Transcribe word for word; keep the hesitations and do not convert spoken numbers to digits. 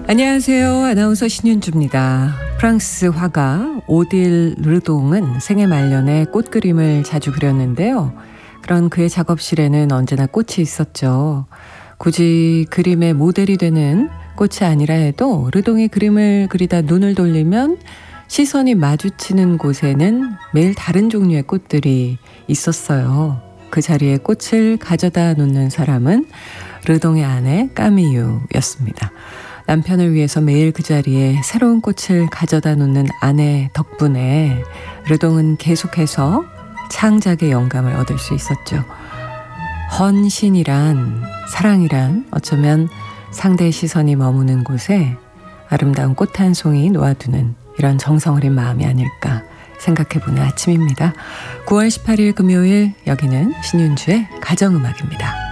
안녕하세요. 아나운서 신윤주입니다. 프랑스 화가 오딜 르동은 생애 말년에 꽃 그림을 자주 그렸는데요. 그런 그의 작업실에는 언제나 꽃이 있었죠. 굳이 그림의 모델이 되는 꽃이 아니라 해도 르동이 그림을 그리다 눈을 돌리면 시선이 마주치는 곳에는 매일 다른 종류의 꽃들이 있었어요. 그 자리에 꽃을 가져다 놓는 사람은 르동의 아내 까미유였습니다. 남편을 위해서 매일 그 자리에 새로운 꽃을 가져다 놓는 아내 덕분에 르동은 계속해서 창작의 영감을 얻을 수 있었죠. 헌신이란, 사랑이란 어쩌면 상대의 시선이 머무는 곳에 아름다운 꽃 한 송이 놓아두는 이런 정성 어린 마음이 아닐까 생각해보는 아침입니다. 구월 십팔일 금요일, 여기는 신윤주의 가정음악입니다.